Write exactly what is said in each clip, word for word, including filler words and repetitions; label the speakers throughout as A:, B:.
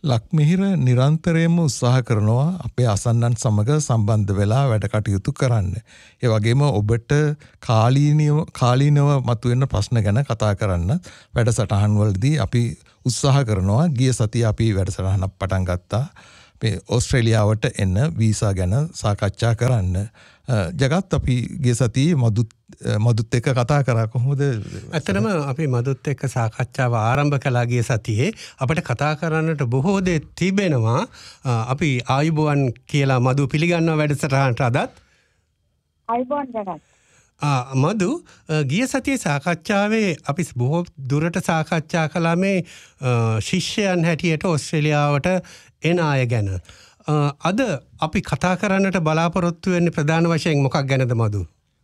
A: ලක්මිහිර නිරන්තරයෙන්ම උත්සාහ කරනවා අපේ අසන්නන් සමග සම්බන්ධ වෙලා වැඩ කටයුතු කරන්න. ඒ වගේම ඔබට කාලීනව කාලීනව මතුවෙන ප්‍රශ්න ගැන කතා කරන්න වැඩසටහන් වලදී අපි උත්සාහ කරනවා. ගිය සතියේ අපි වැඩසටහනක් පටන් ගත්තා. මේ ඕස්ට්‍රේලියාවට එන්න වීසා ගැන සාකච්ඡා කරන්න. ජගත් අපි ගිය සතියේ මදුත් මදුත් එක්ක කතා කරා කොහොමද?
B: ඇත්තටම අපි මදුත් එක්ක සාකච්ඡාව ආරම්භ කළා ගිය සතියේ. අපිට කතා කරන්නට බොහෝ දේ තිබෙනවා. අපි ආයුබෝවන් කියලා මදු පිළිගන්නවා වැඩසටහනට අදත්.
C: ආයුබෝවන් ජගත්.
B: මදු ගිය සතියේ සාකච්ඡාවේ අපි බොහෝ දුරට සාකච්ඡා කළා මේ ශිෂ්‍යයන් හැටියට ඕස්ට්‍රේලියාවට එන අය ගැන. අද අපි කතා කරන්නට බලාපොරොත්තු වෙන්නේ ප්‍රධාන වශයෙන් මොකක් ගැනද මදු?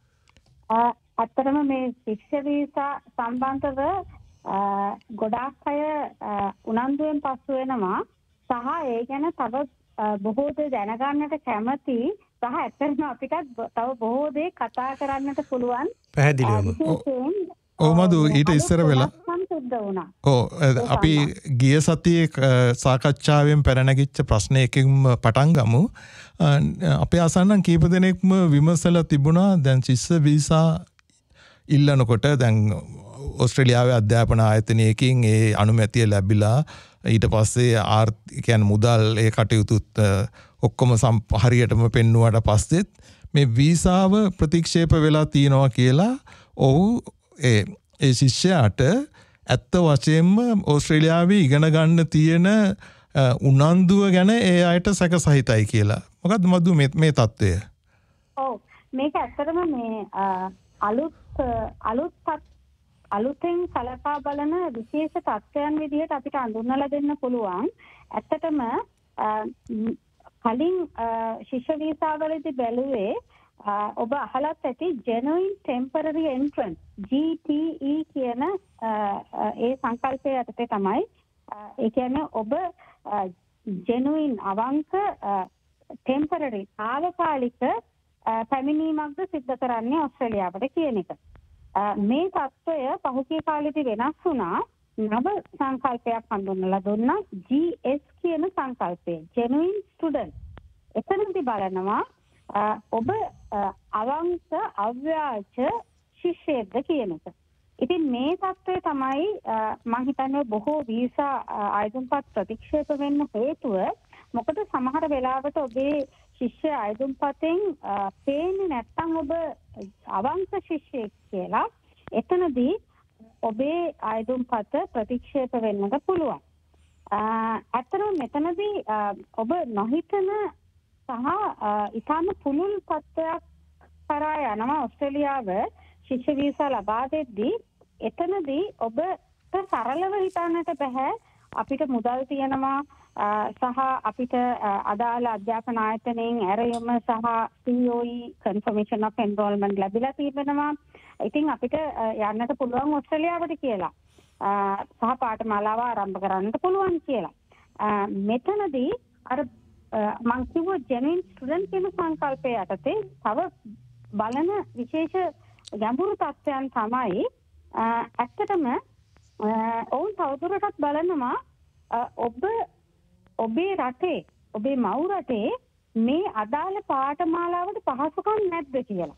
C: අත්‍තරම මේ ශිෂ්‍ය වීසා සම්බන්ධව ගොඩාක් අය උනන්දුවෙන් පසු වෙනවා සහ ඒ ගැන තව බොහෝ දේ දැනගන්නට කැමති සහ ඇත්තටම අපිට තව බොහෝ දේ කතා කරන්නට පුළුවන්.
B: පැහැදිලිවම.
A: ඔව් මදු ඊට ඉස්සර වෙලා ඔව් අපි ගිය සතියේ සාකච්ඡාවෙන් පැනනගිච්ච ප්‍රශ්නයකින් පටන් ගමු. අපේ අසන්නන් කීප දෙනෙක්ම විමසලා තිබුණා දැන් ශිෂ්‍ය වීසා ඉල්ලනකොට දැන් ඕස්ට්‍රේලියාවේ අධ්‍යාපන ආයතනයකින් ඒ අනුමැතිය ලැබිලා ඊට පස්සේ ආර්ථික කියන්නේ මුදල් ඒ කටයුතුත් ඔක්කොම හරියටම පෙන්නුවාට පස්සෙත් මේ වීසාව ප්‍රතික්ෂේප වෙලා තියෙනවා කියලා ඔව් ඒ ඒ ශිෂ්‍යයාට ඇත්ත වශයෙන්ම ඕස්ට්‍රේලියාවේ ඉගෙන ගන්න තියෙන උනන්දුව ගැන ඒ අයට සැක සහිතයි කියලා. මොකද්ද මදු මේ මේ தত্ত্বය?
C: ඔව් මේක ඇත්තටම මේ අලුත් අලුත් අලුතෙන් සලකා බලන විශේෂ තත්ත්වයන් විදිහට අපිට අඳුන්වලා දෙන්න පුළුවන්. ඇත්තටම කලින් ශිෂ්‍ය වීසා වලදී බැලුවේ ඔබ අහලත් ඇති genuine temporary entrance G T E කියන ඒ සංකල්පය යටතේ තමයි ඒ කියන්නේ ඔබ genuine අවංක temporary తాවකාලික පැමිණීමක්ද සිද්ධ කරන්නේ ඕස්ට්‍රේලියාවට කියන එක. මේ තත්ත්වය පහුගිය කාලෙදී වෙනස් වුණා. නව සංකල්පයක් හඳුන්වලා දුන්නා G S කියන සංකල්පය genuine student. එතනදී බලනවා ඔබ අවංක අව්‍යාජ ශිෂ්‍යයෙක්ද කියන එක. ඉතින් මේ தත්ත්වය තමයි මම හිතන්නේ බොහෝ වීසා ආයතනපත් ප්‍රතික්ෂේප වෙන්න හේතුව. මොකද සමහර වෙලාවට ඔබේ ශිෂ්‍ය ආයතනපතෙන් පේන්නේ නැත්නම් ඔබ අවංක ශිෂ්‍යයෙක් කියලා. එතනදී ඔබේ ආයතනපත ප්‍රතික්ෂේප වෙන්නත් පුළුවන්. අතරම මෙතනදී ඔබ නොහිතන සහ ඉතාම පුළුල් තත්ත්වයක් කරා යනවා ඕස්ට්‍රේලියාව ශිෂ්‍ය වීසා ලබා දෙද්දී. එතනදී ඔබට සරලව හිතන්නට බෑ අපිට මුදල් තියෙනවා සහ අපිට අදාළ අධ්‍යාපන ආයතනයෙන් ඇරයුම සහ C O E confirmation of enrollment ලැබිලා තිබෙනවා. ඉතින් අපිට යන්නට පුළුවන් ඕස්ට්‍රේලියාවට කියලා. සහ පාඨමාලාව ආරම්භ කරන්නට පුළුවන් කියලා. මෙතනදී අර මං කිව්ව genuine student කියන සංකල්පය යටතේ තව බලන විශේෂ ගැඹුරු තත්ත්වයන් තමයි ඇත්තටම ඔවුන් තවදුරටත් බලනවා ඔබ ඔබේ රටේ ඔබේ මව් රටේ මේ අදාළ පාඨමාලාවට පහසුකම් නැද්ද කියලා.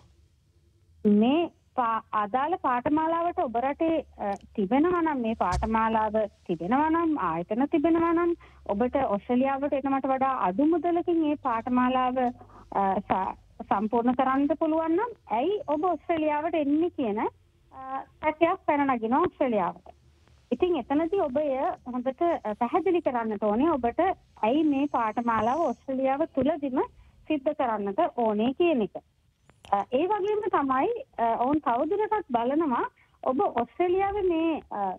C: මේ අදාළ පාඨමාලාවට ඔබ රටේ තිබෙනවා නම් මේ පාඨමාලාව තිබෙනවා නම් ආයතන තිබෙනවා නම් ඔබට ඕස්ට්‍රේලියාවට එනවට වඩා අඩු මුදලකින් මේ පාඨමාලාව සම්පූර්ණ කරන්න පුළුවන් නම් ඇයි ඔබ ඕස්ට්‍රේලියාවට එන්නේ කියන සැකයක් පැන නගිනවා ඕස්ට්‍රේලියාවට. ඉතින් එතනදී ඔබ හොඳට පැහැදිලි කරන්නට ඕනේ ඔබට ඇයි මේ පාඨමාලාව ඕස්ට්‍රේලියාව තුලදීම සිද්ධ කරන්නට ඕනේ කියන එක. ඒ වගේම තමයි ඔවුන් තවදුරටත් බලනවා ඔබ ඕස්ට්‍රේලියාවේ මේ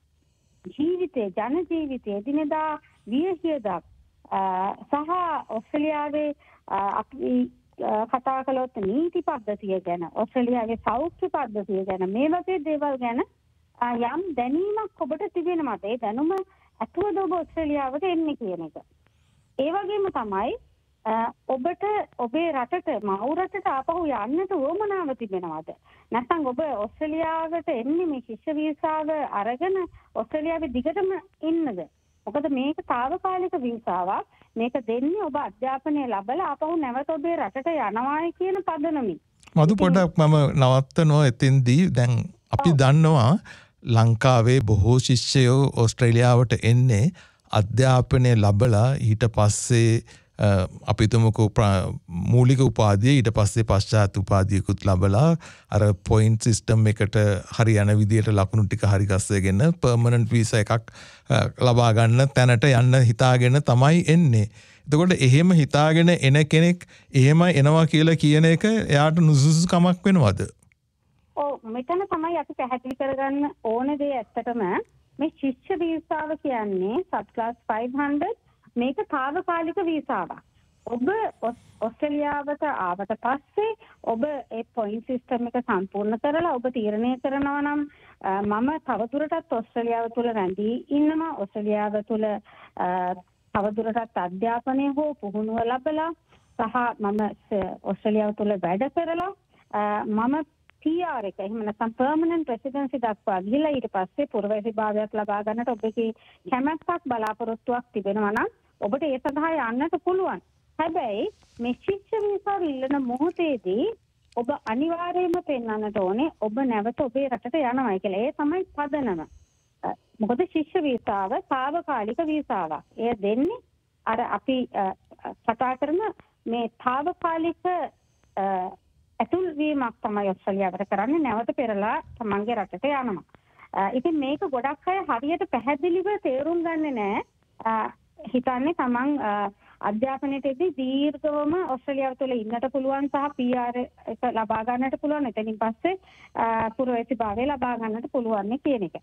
C: ජීවිතේ ජන ජීවිතේ දිනදා වියහියදක් සහ ඕස්ට්‍රේලියාවේ අපි කතා කළොත් නීති පද්ධතිය ගැන ඕස්ට්‍රේලියාවේ සෞඛ්‍ය පද්ධතිය ගැන මේ වගේ දේවල් ගැන යම් දැනීමක් ඔබට තිබෙනවද? ඒ දැනුම ඇතුළත ඔබ ඕස්ට්‍රේලියාවට එන්නේ කියන එක. ඒ වගේම තමයි ඔබට ඔබේ රටට මව් රටට ආපහු යන්නට උවමනාව තිබෙනවද? නැත්නම් ඔබ ඕස්ට්‍රේලියාවට එන්නේ මේ ශිෂ්‍ය වීසාව අරගෙන ඕස්ට්‍රේලියාවේ දිගටම ඉන්නද? මොකද මේක తాවකාලික වීසාවක්. මේක දෙන්නේ ඔබ අධ්‍යාපනය ලැබලා ආපහු නැවත ඔබේ රටට යනවායි කියන පදනමින්.
A: මදු පොඩක් මම නවත්තනවා එතෙන්දී. දැන් අපි දන්නවා ලංකාවේ බොහෝ ශිෂ්‍යයෝ ඕස්ට්‍රේලියාවට එන්නේ අධ්‍යාපනය ලබලා ඊට පස්සේ අපිතුමක මූලික උපාධිය ඊට පස්සේ පශ්චාත් උපාධියකුත් ලබලා අර පොයින්ට් සිස්ටම් එකට හරි යන විදියට ලකුණු ටික හරි ගස්සගෙන පර්මනන්ට් වීසා එකක් ලබා ගන්න තැනට යන්න හිතාගෙන තමයි එන්නේ. එතකොට එහෙම හිතාගෙන එන කෙනෙක් එහෙම එනවා කියලා කියන එක එයාට නුසුසුකමක් වෙනවද?
C: ඔව් මෙතන තමයි අපි පැහැදිලි කරගන්න ඕන දේ. ඇත්තටම මේ ශිෂ්‍ය වීසාව කියන්නේ සබ් ක්ලාස් five hundred මේක తాවකාලික වීසාවක්. ඔබ ඔස්ට්‍රේලියාවට ආවට පස්සේ ඔබ ඒ පොයින්ට් සිස්ටම් එක සම්පූර්ණ කරලා ඔබ තීරණය කරනවා නම් මම තවදුරටත් ඔස්ට්‍රේලියාව තුළ රැඳී ඉන්නවා, ඔස්ට්‍රේලියාව තුළ තවදුරටත් අධ්‍යාපනය හෝ පුහුණුව ලැබලා සහ මම ඔස්ට්‍රේලියාව තුළ වැඩ කරලා මම P R එක එහෙම නැත්නම් permanent residency දක්වා ගිහිලා ඊට පස්සේ පුරවැසිභාවයක් ලබා ගන්නට ඔබගේ කැමැත්තක් බලාපොරොත්තුවක් තිබෙනවා නම් ඔබට ඒ සඳහා යන්නට පුළුවන්. හැබැයි මේ ශිෂ්‍ය වීසාව ඉල්ලන මොහොතේදී ඔබ අනිවාර්යයෙන්ම පෙන්වන්නට ඕනේ ඔබ නැවත ඔබේ රටට යනවායි කියලා. ඒ තමයි පදනම. මොකද ශිෂ්‍ය වීසාව తాවකාලික වීසාවක්. එය දෙන්නේ අර අපි කතා කරන මේ తాවකාලික ඇතුල් වීමක් තමයි ඔස්ට්‍රේලියාවට කරන්නේ. නැවත පෙරලා තමන්ගේ රටට යනවා. ඉතින් මේක ගොඩක් අය හරියට පැහැදිලිව තේරුම් ගන්නේ නැහැ. හිතන්නේ තමන් අධ්‍යාපනයේදී දීර්ඝවම ඔස්ට්‍රේලියාව තුළ ඉන්නට පුළුවන් සහ P R එක ලබා ගන්නට පුළුවන්. එතනින් පස්සේ පුරවැසිභාවය ලබා ගන්නට පුළුවන් කියන එක.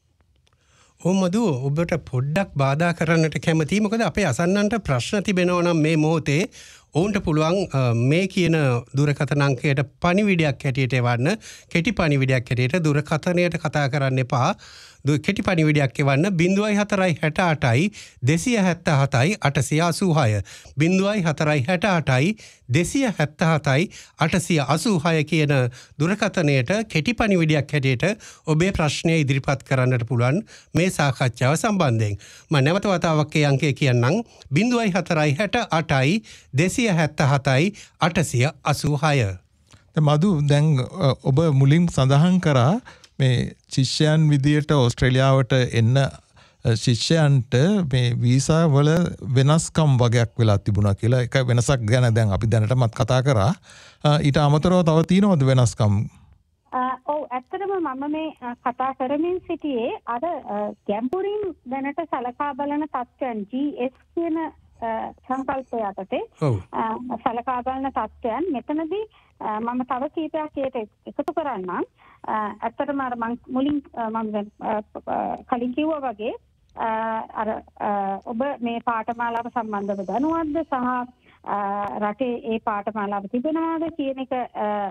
B: ඔව් මදු ඔබට පොඩ්ඩක් බාධා කරන්නට කැමතියි. මොකද අපේ අසන්නන්ට ප්‍රශ්න තිබෙනවා නම් මේ මොහොතේ ඔවුන්ට පුළුවන් මේ කියන දුරකථන අංකයට පණිවිඩයක් හැටියට එවන්න. කෙටි පණිවිඩයක් හැටියට දුරකථනයට කතා කරන්න එපා. කෙටි පණිවිඩයක් එවන්න ज़ीरो फ़ोर छह आठ दो दो सात सात आठ आठ छह ज़ीरो फ़ोर छह आठ दो सात सात आठ आठ छह කියන දුරකථනයට කෙටි පණිවිඩයක් හැටියට ඔබේ ප්‍රශ්නය ඉදිරිපත් කරන්නට පුළුවන් මේ සාකච්ඡාව සම්බන්ධයෙන්. මම නැවත වතාවක් ඒ අංකය කියන්නම් ज़ीरो फ़ोर छह आठ दो सात सात आठ आठ छह.
A: මදු දැන් ඔබ මුලින් සඳහන් කරා මේ ශිෂ්‍යයන් විදියට ඕස්ට්‍රේලියාවට එන්න ශිෂ්‍යයන්ට මේ වීසා වල වෙනස්කම් වගේක් වෙලා තිබුණා කියලා. ඒක වෙනසක් ගැන දැන් අපි දැනටමත් කතා කරා. ඊට අමතරව තව තියෙනවද වෙනස්කම්?
C: ඔව් ඇත්තටම මම මේ කතා කරමින් සිටියේ අර ගැඹුරින් දැනට සලකා බලන තත්ත්වයන් G S කියන සංකල්පය යටතේ සලකා බලන තත්ත්වයන් මෙතනදී මම තව කීපයක් එකතු කරන්නම්. ඇත්තටම අර මම මුලින් මම කලින් කිව්වා වගේ අර ඔබ මේ පාඨමාලාව සම්බන්ධව දැනුවත්ද සහ රටේ ඒ පාඨමාලාව තිබෙනවද කියන එක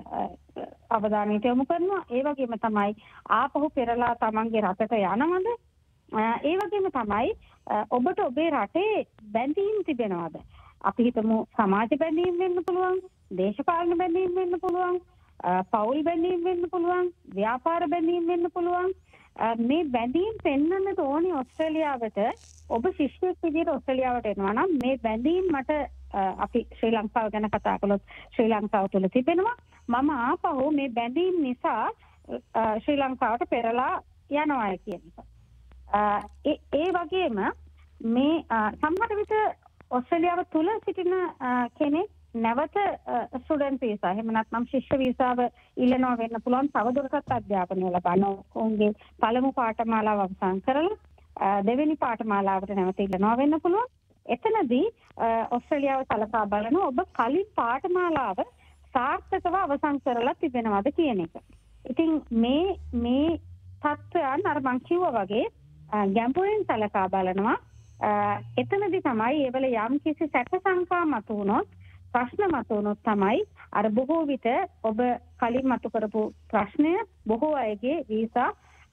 C: අවධානයට යොමු කරනවා. ඒ වගේම තමයි ආපහු පෙරලා තමන්ගේ රටට යනවද? ඒ වගේම තමයි ඔබට ඔබේ රටේ බැඳීම් තිබෙනවද? අපි හිතමු සමාජ බැඳීම් වෙන්න පුළුවන්, දේශපාලන බැඳීම් වෙන්න පුළුවන්, පෞල් බැඳීම් වෙන්න පුළුවන්, ව්‍යාපාර බැඳීම් වෙන්න පුළුවන්. මේ බැඳීම් පෙන්වන්නට ඕනේ ඔස්ට්‍රේලියාවට. ඔබ ශිෂ්‍යයෙක් විදිහට ඔස්ට්‍රේලියාවට එනවා නම් මේ බැඳීම් මට අපි ශ්‍රී ලංකාව ගැන කතා කළොත් ශ්‍රී ලංකාව තුළ තිබෙනවා. මම ආපහු මේ බැඳීම් නිසා ශ්‍රී ලංකාවට පෙරලා යනවා කියන එක. ඒ ඒ වගේම මේ සමහර විට ඔස්ට්‍රේලියාව තුළ සිටින කෙනෙක් නැවත ස්ටුඩන්ට් වීසා එහෙම නැත්නම් ශිෂ්‍ය වීසාව ඉල්ලනවා වෙන්න පුළුවන්. තවදුරටත් අධ්‍යාපනය ලබන ඔවුන්ගේ පළමු පාඨමාලාව අවසන් කරලා දෙවෙනි පාඨමාලාවට නැවත ඉල්ලනවා වෙන්න පුළුවන්. එතනදී ඔස්ට්‍රේලියාව සලකා බලන ඔබ කලින් පාඨමාලාව සාර්ථකව අවසන් කරලා තිබෙනවද කියන එක. ඉතින් මේ මේ තත්ත්වයන් අර මං කිව්වා වගේ ගැඹුරින් සලකා බලනවා. එතනදී තමයි ඒවල යම් කිසි සැක සංකා මතු වුණොත් ප්‍රශ්න මතු වුණොත් තමයි අර බොහෝ විට ඔබ කලින් මතු කරපු ප්‍රශ්නය බොහෝ අයගේ වීසා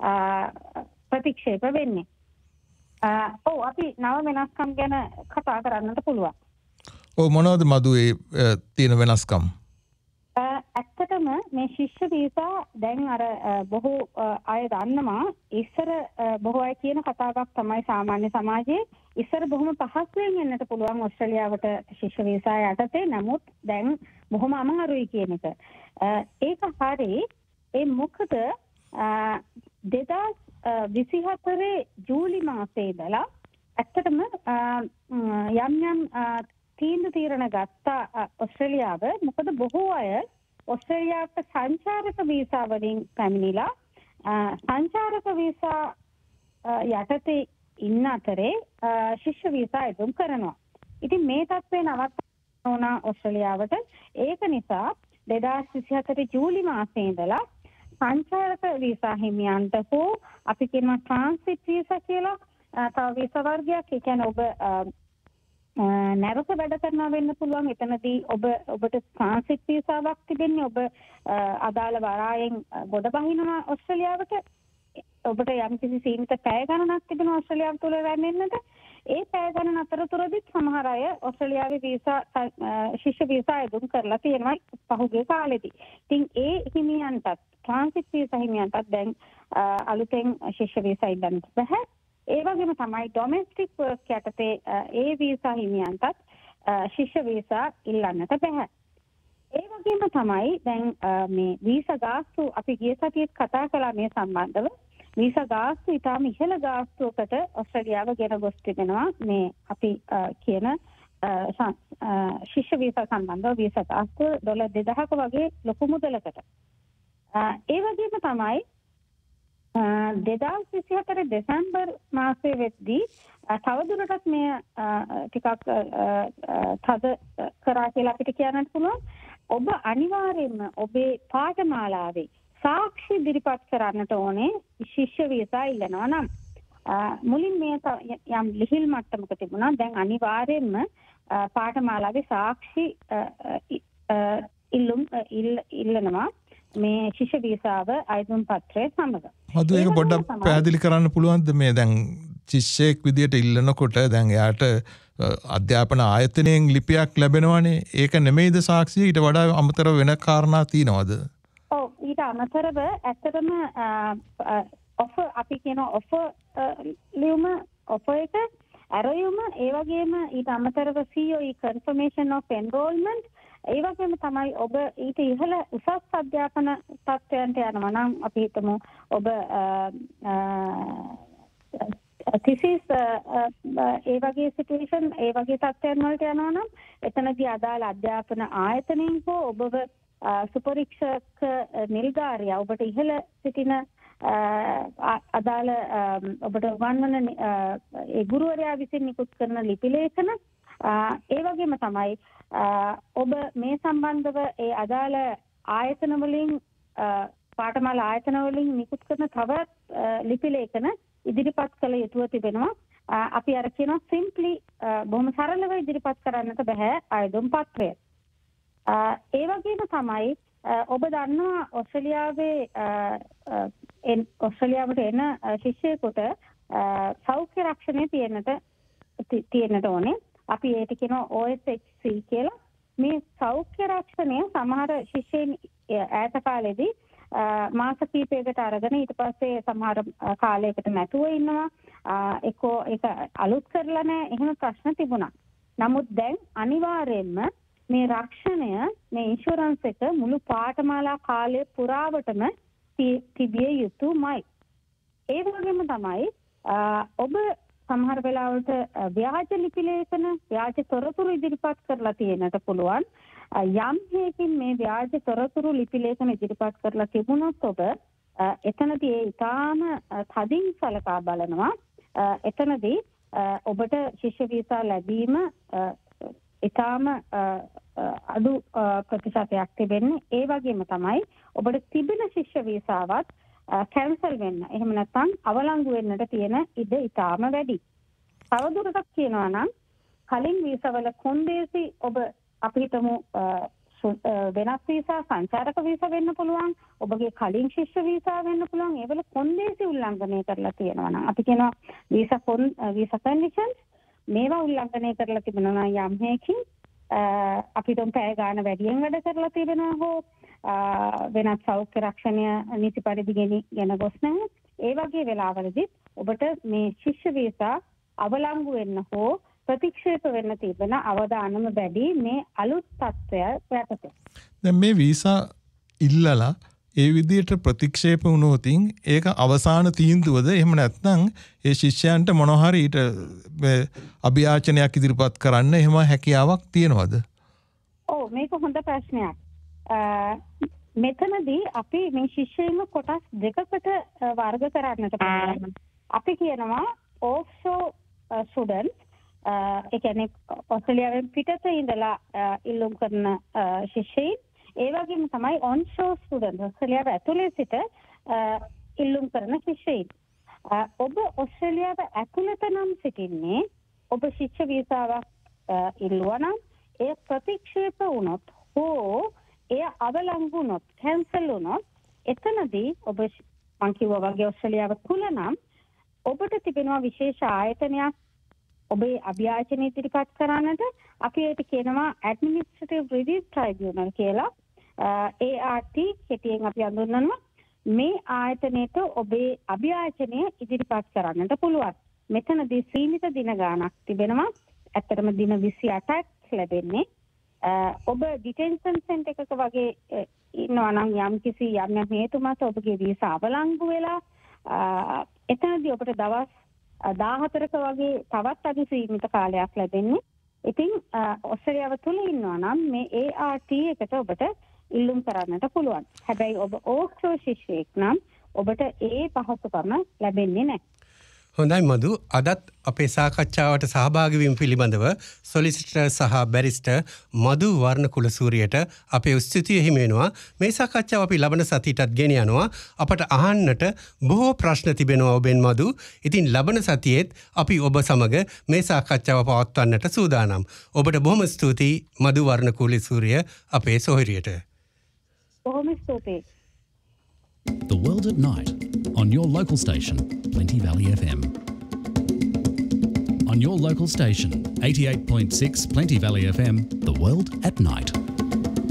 C: ප්‍රතික්ෂේප වෙන්නේ. ඔව් අපි නව වෙනස්කම් ගැන කතා කරන්නට පුළුවන්.
A: ඔව් මොනවද මදු ඒ තියෙන වෙනස්කම්?
C: ඇත්තටම මේ ශිෂ්‍ය වීසා දැන් අර බොහෝ අය දන්නවා ඉස්සර බොහෝ අය කියන කතාවක් තමයි සාමාන්‍ය සමාජයේ ඉස්සර බොහොම පහසුවෙන් එන්නට පුළුවන් ඕස්ට්‍රේලියාවට ශිෂ්‍ය වීසා යටතේ. නමුත් දැන් බොහොම අමාරුයි කියන එක. ඒක හරි. ඒ මොකද දෙදාස් විසිහතරේ ජූලි මාසයේ ඉඳලා ඇත්තටම යම් යම් තීන්දුව తీරන ගත්ත ඕස්ට්‍රේලියාව. මොකද බොහෝ අය ඕස්ට්‍රේලියාවට සංචාරක වීසා වලින් පැමිණිලා සංචාරක වීසා යටතේ ඉන්න අතරේ ශිෂ්‍ය වීසා එදුම් කරනවා. ඉතින් මේ තත්ත්වේ නවත්තන්න ඕන ඕස්ට්‍රේලියාවට. ඒක නිසා දෙදාස් විසිහතරේ ජූලි මාසයේ ඉඳලා සංචාරක වීසා හිමියන්ට හෝ අපි කියනවා ට්‍රාන්සිට් වීසා කියලා තව වීසා වර්ගයක්. ඒ කියන්නේ ඔබ නැවත වැඩ කරනවා වෙන්න පුළුවන්. එතනදී ඔබ ඔබට ට්‍රාන්සිට් වීසාවක් තිබෙන්නේ. ඔබ අදාළ වරායෙන් ගොඩ බහිනවා ඕස්ට්‍රේලියාවට. ඔබට යම්කිසි සීමිත පැය ගණනක් තිබෙනවා ඕස්ට්‍රේලියාව තුළ රැඳෙන්නට. ඒ පැය ගණන අතරතුරදී සමහර අය ඕස්ට්‍රේලියාවේ වීසා ශිෂ්‍ය වීසා එදුම් කරලා තියෙනවා පහුගිය කාලෙදී. ඉතින් ඒ හිමියන්ටත් ට්‍රාන්සිට් වීසා හිමියන්ටත් දැන් අලුතෙන් ශිෂ්‍ය වීසා ඉල්ලන්න බෑ. ඒ වගේම තමයි ඩොමෙස්ටික් වර්ක් යටතේ ඒ වීසා හිමියන්ටත් ශිෂ්‍ය වීසා ඉල්ලන්නට බෑ. ඒ වගේම තමයි දැන් මේ වීසා ගාස්තු අපි ගිය සතියේත් කතා කළා මේ සම්බන්ධව. වීසා ගාස්තු ඉතාම ඉහළ ගාස්තුවකට ඕස්ට්‍රේලියාව ගෙන ගොස් තිබෙනවා මේ අපි කියන ශිෂ්‍ය වීසා සම්බන්ධව වීසා ගාස්තුව ඩොලර් දෙදහක වගේ ලොකු මුදලකට. ඒ වගේම තමයි දෙදාස් විසිහතර දෙසැම්බර් මාසයේ වෙද්දී තවදුරටත් මේ ටිකක් තද කරා කියලා අපිට කියන්නත් පුළුවන්. ඔබ අනිවාර්යයෙන්ම ඔබේ පාඨමාලාවේ සාක්ෂි ඉදිරිපත් කරන්නට ඕනේ ශිෂ්‍ය වීසා ඉල්ලනවා නම්. මුලින් මේ යම් ලිහිල් මට්ටමක තිබුණා. දැන් අනිවාර්යයෙන්ම පාඨමාලාවේ සාක්ෂි ඉල්ලුම් ඉල්ලනවා මේ ශිෂ්‍ය වීසාව අයදුම් පත්‍රය සමග.
A: මදු ඒක පොඩ්ඩක් පැහැදිලි කරන්න පුළුවන්ද? මේ දැන් ශිෂ්‍යයෙක් විදියට ඉල්ලනකොට දැන් එයාට අධ්‍යාපන ආයතනයෙන් ලිපියක් ලැබෙනවානේ. ඒක නෙමෙයිද සාක්ෂිය? ඊට වඩා අමතරව වෙන කාරණා තියෙනවද?
C: ඔව්, ඊට අමතරව ඇත්තටම ඔෆර් අපි කියන ඔෆර් ලියුම ඔෆර් එක ඇරයුම ඒ වගේම ඊට අමතරව C O E confirmation of enrollment ඒ වගේම තමයි ඔබ ඊට ඉහළ උසස් අධ්‍යාපන තත්ත්වයන්ට යනවා නම් අපි හිතමු ඔබ thesis ඒ වගේ සිටුේෂන් ඒ වගේ තත්ත්වයන් වලට යනවා නම් එතනදී අදාළ අධ්‍යාපන ආයතනයෙන් හෝ ඔබව සුපරීක්ෂක නිලධාරියා ඔබට ඉහළ සිටින අදාළ ඔබට උගන්වන ඒ ගුරුවරයා විසින් නිකුත් කරන ලිපි ලේඛන ඒ වගේම තමයි ඔබ මේ සම්බන්ධව ඒ අදාළ ආයතන වලින් පාඨමාලා ආයතන වලින් නිකුත් කරන තවත් ලිපි ලේඛන ඉදිරිපත් කළ යුතුව තිබෙනවා. අපි අර කියනවා සිම්ප්ලි බොහොම සරලව ඉදිරිපත් කරන්නට බෑ අයදුම් පත්‍රය. ඒ වගේම තමයි ඔබ දන්නවා ඕස්ට්‍රේලියාවේ ඕස්ට්‍රේලියාවට එන ශිෂ්‍යයෙකුට සෞඛ්‍ය රක්ෂණය තියෙන්නට තියෙන්නට ඕනේ. අපි ඒකට කියනවා O S H C කියලා. මේ සෞඛ්‍ය රක්ෂණය සමහර ශිෂ්‍යයන් ඈත කාලෙදී මාස කිහිපයකට අරගෙන ඊට පස්සේ සමහර කාලයකට නැතුව ඉන්නවා. ඒකෝ ඒක අලුත් කරලා නැහැ. එහෙම ප්‍රශ්න තිබුණා. නමුත් දැන් අනිවාර්යයෙන්ම මේ රක්ෂණය මේ ඉන්ෂුරන්ස් එක මුළු පාඨමාලා කාලය පුරාවටම තිබිය යුතුමයි. ඒ වගේම තමයි ඔබ සමහර වෙලාවට ව්‍යාජ ලිපි ලේඛන ව්‍යාජ තොරතුරු ඉදිරිපත් කරලා තියෙනට පුළුවන්. යම් හේකින් මේ ව්‍යාජ තොරතුරු ලිපි ලේඛන ඉදිරිපත් කරලා තිබුණොත් ඔබ එතනදී ඒ ඉතාම තදින් සලකා බලනවා. එතනදී ඔබට ශිෂ්‍ය වීසා ලැබීම ඉතාම අඩු ප්‍රතිශතයක් තිබෙන්නේ. ඒ වගේම තමයි ඔබට තිබෙන ශිෂ්‍ය වීසාවත් කැන්සල් වෙන්න එහෙම නැත්නම් අවලංගු වෙන්නට තියෙන ඉඩ ඉතාම වැඩි. තවදුරටත් කියනවා නම් කලින් වීසාවල කොන්දේසි ඔබ අපි හිතමු වෙනස් වීසා සංචාරක වීසා වෙන්න පුළුවන්. ඔබගේ කලින් ශිෂ්‍ය වීසා වෙන්න පුළුවන්. ඒවල කොන්දේසි උල්ලංඝනය කරලා තියෙනවා නම් අපි කියනවා වීසා කොන් වීසා කන්ඩිෂන්ස් මේවා උල්ලංඝනය කරලා තිබෙනවා නම් යම් හේකින් අපි තුන් පැය ගාන වැඩියෙන් වැඩ කරලා තිබෙනවා හෝ වෙනත් සෞඛ්‍ය රක්ෂණය නීති පරිදි ගෙන ගොස් නැහැ. ඒ වගේ වෙලාවලදී ඔබට මේ ශිෂ්‍ය වීසා අවලංගු වෙන්න හෝ ප්‍රතික්ෂේප වෙන්න තිබෙන අවදානම වැඩි මේ අලුත් තත්ත්වය යටතේ.
A: දැන් මේ වීසා ඉල්ලලා ඒ විදිහට ප්‍රතික්ෂේප වුණොත් ඒක අවසාන තීන්දුවද? එහෙම නැත්නම් ඒ ශිෂ්‍යයන්ට මොනවා හරි ඊට අභියාචනයක් ඉදිරිපත් කරන්න එහෙම හැකියාවක් තියනවද?
C: ඔව් මේක හොඳ ප්‍රශ්නයක්. මෙතනදී අපි මේ ශිෂ්‍යයින්ව කොටස් දෙකකට වර්ග කරන්නට පුළුවන්. අපි කියනවා offshore students ඒ කියන්නේ ඔස්ට්‍රේලියාවෙන් පිටත ඉඳලා ඉල්ලුම් කරන ශිෂ්‍යයින්. ඒ වගේම තමයි onshore students ඔස්ට්‍රේලියාව ඇතුලේ සිට ඉල්ලුම් කරන ශිෂ්‍යයින්. ඔබ ඔස්ට්‍රේලියාව ඇතුළත නම් සිටින්නේ ඔබ ශිෂ්‍ය වීසාවක් ඉල්ලුවා නම් ඒ ප්‍රතික්ෂේප වුණොත් හෝ එය අවලංගු වුණොත් කැන්සල් වුණොත් එතනදී ඔබ මං කිව්වා වගේ ඔස්ට්‍රේලියාව තුල නම් ඔබට තිබෙනවා විශේෂ ආයතනයක් ඔබේ අභියාචන ඉදිරිපත් කරන්නට. අපි ඒකට කියනවා Administrative Review Tribunal කියලා. A R T කෙටියෙන් අපි හඳුන්වනවා. මේ ආයතනයට ඔබේ අභියාචනය ඉදිරිපත් කරන්නට පුළුවන්. මෙතනදී සීමිත දින ගාණක් තිබෙනවා. ඇත්තටම දින විසි අටක් ලැබෙන්නේ. ඔබ ඩිටෙන්ෂන් සෙන්ටර් එකක වගේ ඉන්නවා නම් යම් කිසි යම් යම් හේතු මත ඔබගේ වීසා අවලංගු වෙලා එතනදී ඔබට දවස් දාහතරක වගේ තවත් අධි සීමිත කාලයක් ලැබෙන්නේ. ඉතින් ඔස්ට්‍රේලියාව තුල ඉන්නවා නම් මේ A R T එකට ඔබට ඉල්ලුම් කරන්නට පුළුවන්. හැබැයි ඔබ ඕක්ෂෝ ශිෂ්‍යයෙක් නම් ඔබට ඒ පහසුකම ලැබෙන්නේ නැහැ.
B: හොඳයි මදු, අදත් අපේ සාකච්ඡාවට සහභාගී වීම පිළිබඳව සොලිසිටර් සහ බැරිස්ටර් මදු වර්ණකුලසූරියට අපේ ස්තුතිය හිමි වෙනවා. මේ සාකච්ඡාව අපි ලබන සතියටත් ගෙන යනවා. අපට අහන්නට බොහෝ ප්‍රශ්න තිබෙනවා ඔබෙන් මදු. ඉතින් ලබන සතියේත් අපි ඔබ සමග මේ සාකච්ඡාව පවත්වන්නට සූදානම්. ඔබට බොහොම ස්තුතියි මදු වර්ණකුලසූරිය අපේ සොහොයුරියට.
C: බොහොම ස්තුතියි.
D: The World at Night on your local station, Plenty Valley F M. On your local station, eighty-eight point six Plenty Valley F M, The World at Night.